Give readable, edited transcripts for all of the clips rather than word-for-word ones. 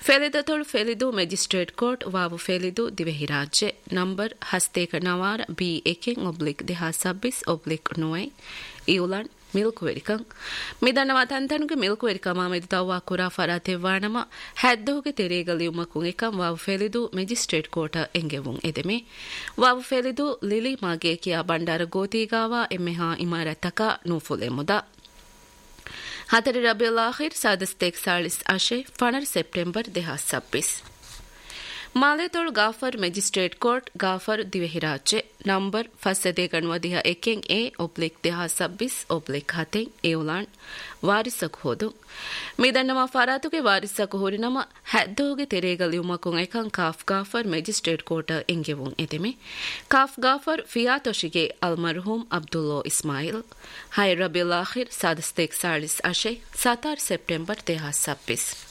ಫೆಲಿದತೊಳು ಫೆಲಿದು magistrate court ವಾವು ಫೆಲಿದು ದಿವೆಹಿ ರಾಜ್ಯ number ಹಸ್ತೇಕ ನವಾರ B ಎಕೆಂ oblique ದಿಹಾ ಸಬ್ಬಿಸ್ oblique ನೋಯ್ ಇವುಲನ್ milk ವೆರಿಕಂ ಮಿದನವ ತಂತನುಗೆ milk ವೆರಿಕಮ ಮೆದಿತವ್ವಾ ಕುರಾ ಫರಾತೆವ್ವಾಣಮ ಹ್ಯಾದ್ದೋಗೆ ತೆರೇಗಲಿಯುಮಕುಂ ಎಕಂ ವಾವು ಫೆಲಿದು magistrate court ಎಂಗೆವುಂ ಎದೆಮೆ ವಾವು ಫೆಲಿದು lily ಮಾಗೆ ಕಿಯಾ ಬಂಡಾರ ಗೋತಿಗಾವಾ ಎಮ್ಮೆಹಾ ಇಮಾರತಕ ನೂಫುಲೆ ಮುದ ಹತರಿ Rabiul ಆಖಿರ್ ಸಾದಸ್ತೆಕ್ ಸಾಳಿಸ್ ಅಶೆ ಫಣರ್ September 2026 ಮಾಲೆತೊಳು ಗಾಫರ್ magistrate court ಗಾಫರ್ ದಿವೆಹಿ ರಾಜ್ಯ number ಫಸದೆ ಗಣವದಿಹ ಎಕೆಂ A oblique 2026 oblique ಹತೆಂ ಏವುಲಾನ್ ವಾರಿಸಕ್ ಹೋದು ಮಿದನ್ನಮ ಫರಾತುಗೆ ವಾರಿಸಕ್ ಹೋರಿನಮ ಹ್ಯಾದ್ದೋಗೆ ತೆರೇಗಲಿಯುಮಕುಂ ಎಕಂ calf ಗಾಫರ್ magistrate court ಎಂಗೆವುಂ ಎದೆಮೆ calf ಗಾಫರ್ ಫಿಯಾತೊಶಿಗೆ ಅಲ್ಮರ್ಹೂಮ್ ಅಬ್ದುಲ್ಲೋ Ismail high Rabiul ಆಖಿರ್ ಸಾದಸ್ತೆಕ್ ಸಾಳಿಸ್ ಅಶೆ 17 September 2026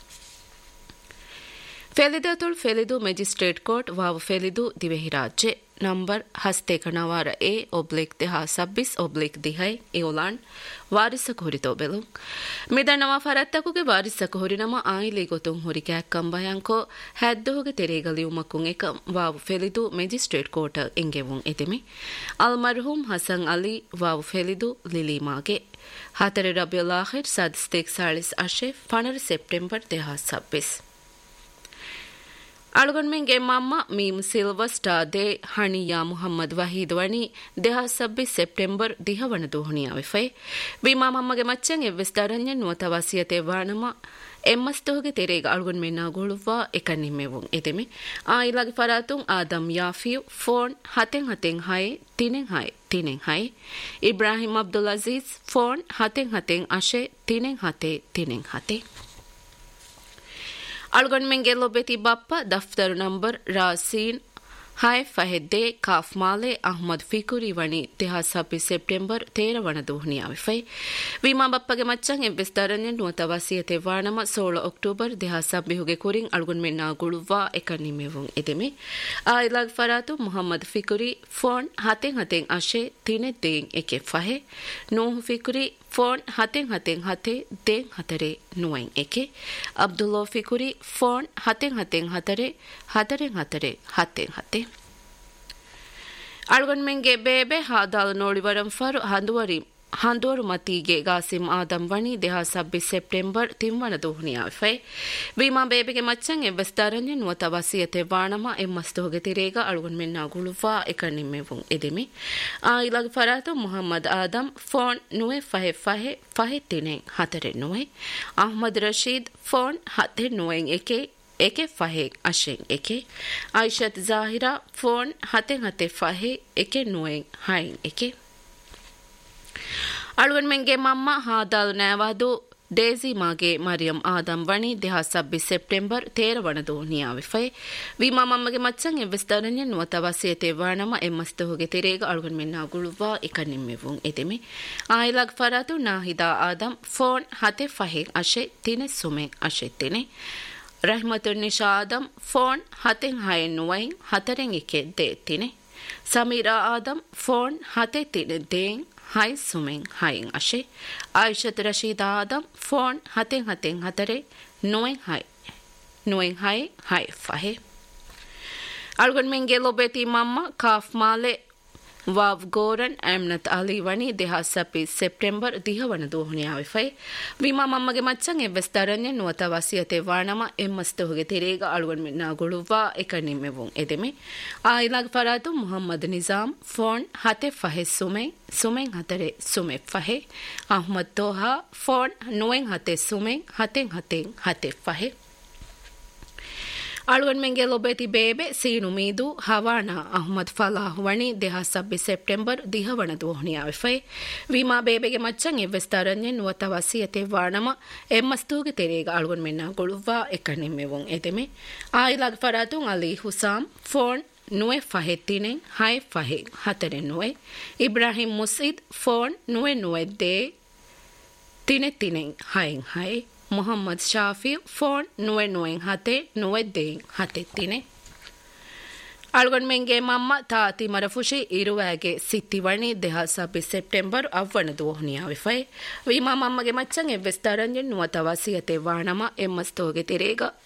ಫೆಲಿದತುಲ್ ಫೆಲಿದು magistrate court ವಾವು ಫೆಲಿದು ದಿವೆಹಿ ರಾಜ್ಯ number ಹಸ್ತೇಕ ನವಾರ A oblique 2026 oblique ದಿಹೈ ಇವುಲಾನ್ ವಾರಿಸಕ್ ಹುರಿತೋ ಬೆಲು ಮಿದನ್ನವ ಫರತ್ತಕುಗೆ ವಾರಿಸಕ್ ಹುರಿನಮ oily ಗೊತುಂ ಹುರಿ ಕ್ಯಾಕ್ಕಂ ಬಯಾಂಕೋ ಹ್ಯಾದ್ದೋಗೆ ತೆರೇಗಲಿಯುಮಕುಂ ಎಕಂ ವಾವು ಫೆಲಿದು magistrate court ಎಂಗೆವುಂ ಎದೆಮೆ ಅಲ್ಮರ್ಹೂಮ್ Hasan Ali ವಾವು ಫೆಲಿದು lily ಮಾಗೆ ಹತರೆ Rabiul ಆಖಿರ್ ಸಾದಸ್ತೆಕ್ ಸಾಳಿಸ್ ಅಶೆ ಫಣರ್ September 2026 ಅಳುಗಣ್ಮೆಂಗೆ ಮಮ್ಮ ಮೀಮ್ silver star they ಹಣಿಯಾ Muhammad Waheed ವಣಿ 2026 September ದಿಹವಣದು ಹುಣಿಯಾವೆಫೈ ವಿಮಾ ಮಮ್ಮಗೆ ಮಚ್ಚಂ ಎವ್ವೆಸ್ತಾರನ್ಯನ್ ನುವತವಾಸಿಯತೆ ವಾಣಮ ಎಮ್ಮಸ್ತೋಗೆ ತೆರೇಗ ಅಳುಗಣ್ಮೆನ್ನ ಗೋಳುವಾ ಎಕನ್ನಿಮ್ಮೆವುಂ ಎದೆಮೆ ಆಯಿಲಾಗಿ ಫರಾತುಂ Adam ಯಾಫಿಯು phone ಹತೆಂ ಹತೆಂ high ತಿನೆಂ high ತಿನೆಂ high Ibrahim Abdul Aziz phone ಹತೆಂ ಹತೆಂ ಅಶೆ ತಿನೆಂ ಹತೆ ತಿನೆಂ ಹತೆ ಅಳುಗಣ್ಮೆಂಗೆ ಲೊಬೆತಿ ಬಪ್ಪ ದಫ್ತರು number ರಾಸೀನ್ high ಫಹೆದ್ದೆ calf ಮಾಲೆ Ahmed ಫಿಕುರಿ ವಣಿ 2026 September 13 ವಣದು ಹುಣಿಯಾವೆಫೈ ವಿಮಾ ಬಪ್ಪಗೆ ಮಚ್ಚಂ ಎವ್ವೆಸ್ತಾರನ್ಯ ನುವತವಾಸಿಯತೆ ವಾಣಮ 16 October 2026 ಕುರಿಂ ಅಳುಗಣ್ಮೆನ್ನ ಗುಳುವಾ ಎಕನ್ನಿಮೆವುಂ ಎದೆಮೆ ಆಯಿಲಾಗ್ ಫರಾತು Muhammad ಫಿಕುರಿ phone ಹತೆಂ ಹತೆಂ ಅಶೆ ತಿನೆ ದೇಂ A K ಫಹೆ Nuh ಫಿಕುರಿ phone ಹತೆಂ ಹತೆಂ ಹತೆ ದೇಂ ಹತರೆ ನುವೈಂ A K ಅಬ್ದುಲ್ಲೋ ಫಿಕುರಿ phone ಹತೆಂ ಹತೆಂ ಹತರೆ ಹತರೆಂ ಹತರೆ ಹತೆಂ ಹತೆ ಅಳುಗಣ್ಮೆಂಗೆ ಬೇಬೆ ಹಾದಾಲು ನೋಡಿವರಂ ಫರು ಹಂದುವರು ಮತಿಗೆ ಗಾಸಿಂ Adam ವಣಿ 2026 September ತಿಂವಣದು ಹುಣಿಯಾವೆಫೈ ವಿಮಾ ಬೇಬೆಗೆ ಮಚ್ಚಂ ಎವ್ವೆಸ್ತಾರನ್ಯ ನುವತವಾಸಿಯತೆ ವಾಣಮ ಎಮ್ಮಸ್ತೋಗೆ ತಿರೇಗ ಅಳುಗಣ್ಮೆನ್ನ ಗುಳುವಾ ಎಕನ್ನಿಮ್ಮೆವುಂ ಎದೆಮೆ ಆಯಿಲಾಗಿ ಫರಾತು Muhammad Adam phone ನುವೆ ಫಹೆ ಫಹೆ ಫಹೆ ತಿನೆಂ ಹತರೆ ನುವೆ Ahmed Rashid phone ಹತೆ ನುವೆಂ A K ಫಹೆ ಅಶೆಂ A K ಆಯಿಷತ್ ಜಾಹಿರಾ phone ಹತೆಂ ಹತೆ ಫಹೆ A K ನುವೆಂ ಹೈಂ A K ಅಳುಗಣ್ಮೆಂಗೆ ಮಮ್ಮ ಹಾದಾಲು ನ್ಯಾವಾದು Daiji ಮಾಗೆ Mariam Adam ವಣಿ 2026 September 13 ವಣದು ಹುಣಿಯಾವೆಫೈ ವಿಮಾ ಮಮ್ಮಗೆ ಮಚ್ಚಂ ಎವ್ವೆಸ್ತಾರನ್ಯ ನುವತವಾಸಿಯತೆ ವಾಣಮ ಎಮ್ಮಸ್ತೋಗೆ ತೆರೇಗ ಅಳುಗಣ್ಮೆನ್ನ ಗುಳುವಾ ಎಕನ್ನಿಮ್ಮೆವುಂ ಎದೆಮೆ ಆಯಿಲಾಗ್ ಫರಾತು Nahida Adam phone ಹತೆ ಫಹೆ ಅಶೆ ತಿನೆ ಸುಮೆ ಅಶೆ ತಿನೆ ರಹ್ಮತುನ್ Nisha Adam phone ಹತೆಂ ಹಯೆನ್ ನುವೈಂ ಹತರೆಂ A K they ತಿನೆ Sameera Adam phone ಹತೆ ತಿನೆ ದೇಂ high ಸುಮೆಂ ಹೈಂ ಅಶೆ ಆಯಿಷತ್ Rasheeda Adam phone ಹತೆಂ ಹತೆಂ ಹತರೆ ನುವೆಂ high high ಫಹೆ ಅಳುಗಣ್ಮೆಂಗೆ ಲೊಬೆತಿ ಮಮ್ಮ calf ಮಾಲೆ wow ಗೋರನ್ Amrit Ali ವಣಿ 2026 September ದಿಹವಣದು ಹುಣಿಯಾವೆಫೈ ವಿಮಾ ಮಮ್ಮಗೆ ಮಚ್ಚಂ ಎವ್ವೆಸ್ತಾರನ್ಯ ನುವತವಾಸಿಯತೆ ವಾಣಮ ಎಮ್ಮಸ್ತೋಗೆ ತಿರೇಗ ಅಳುಗಣ್ಮೆನ್ನ ಗುಳುವಾ ಎಕನ್ನಿಮ್ಮೆವುಂ ಎದೆಮೆ ಆಯಿಲಾಗ್ ಫರಾತು Muhammad Nizam phone ಹತೆ ಫಹೆ ಸುಮೆಂ ಹತರೆ ಸುಮೆ ಫಹೆ Ahmed ತೋಹಾ phone ನುವೆಂ ಹತೆ ಸುಮೆಂ ಹತೆಂ ಹತೆಂ ಹತೆ ಫಹೆ ಅಳುಗಣ್ಮೆಂಗೆ ಲೊಬೆತಿ ಬೇಬೆ ಸೀನು ಮೀದು ಹವಾಣ Ahmed Falah ವಣಿ 2026 September ದಿಹವಣದು ಹುಣಿಯಾವೆಫೈ ವಿಮಾ ಬೇಬೆಗೆ ಮಚ್ಚಂ ಎವ್ವೆಸ್ತಾರನ್ಯ ನುವತವಾಸಿಯತೆ ವಾಣಮ ಎಮ್ಮಸ್ತೂಗೆ ತೆರೇಗ ಅಳುಗಣ್ಮೆನ್ನ ಗುಳುವಾ ಎಕನ್ನಿಮ್ಮೆವುಂ ಎದೆಮೆ ಆಯಿಲಾಗ್ ಫರಾತುಂ Ali ಹುಸಾಮ್ phone ನುವೆ ಫಹೆ ತಿನೆಂ high ಫಹೆ ಹತರೆ ನುವೆ Ibrahim ಮುಸೀದ್ phone ನುವೆ they ತಿನೆ ತಿನೆಂ ಹೈಂ high Mohammed Shafi phone ನುವೆ ಹತೆ ನುವೆ ದೇಂ ಹತೆ ತಿನೆ ಅಳುಗಣ್ಮೆಂಗೆ ಮಮ್ಮ ತಾತಿ ಮರಫುಶಿ ಇರುವಾಗೆ ಸಿತ್ತಿವಣಿ 2026 September ಅವ್ವಣದು ಹುಣಿಯಾವೆಫೈ ವಿಮಾ ಮಮ್ಮಗೆ ಮಚ್ಚಂ ಎವ್ವೆಸ್ತಾರನ್ಯ ನುವತವಾಸಿಯತೆ ವಾಣಮ ಎಮ್ಮಸ್ತೋಗೆ ತಿರೇಗ